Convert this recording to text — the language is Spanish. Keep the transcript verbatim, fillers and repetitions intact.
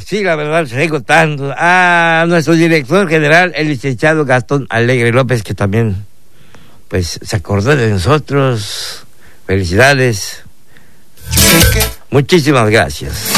Sí, la verdad, traigo tanto. A nuestro director general, el licenciado Gastón Alegre López, que también, pues, se acordó de nosotros. Felicidades. Muchísimas gracias.